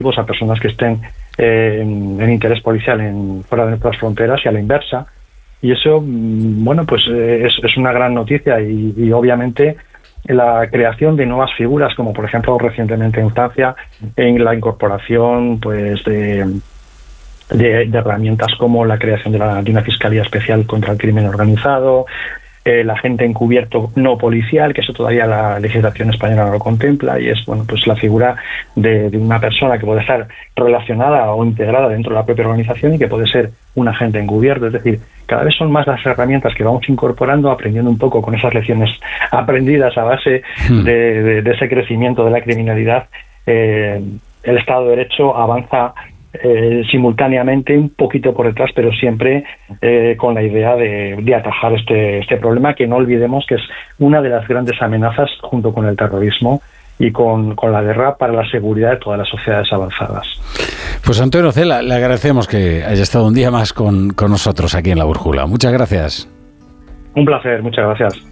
a personas que estén en interés policial fuera de nuestras fronteras y a la inversa. Y eso, bueno, pues es una gran noticia y obviamente la creación de nuevas figuras, como por ejemplo recientemente en Francia, en la incorporación pues de herramientas como la creación de una fiscalía especial contra el crimen organizado, el agente encubierto no policial, que eso todavía la legislación española no lo contempla, y es bueno pues la figura de una persona que puede estar relacionada o integrada dentro de la propia organización y que puede ser un agente encubierto. Es decir, cada vez son más las herramientas que vamos incorporando, aprendiendo un poco con esas lecciones aprendidas a base de ese crecimiento de la criminalidad. El Estado de Derecho avanza simultáneamente, un poquito por detrás, pero siempre con la idea de atajar este problema, que no olvidemos que es una de las grandes amenazas junto con el terrorismo y con la guerra para la seguridad de todas las sociedades avanzadas. Pues Antonio Cela, le agradecemos que haya estado un día más con nosotros aquí en La Brújula. Muchas gracias. Un placer, muchas gracias.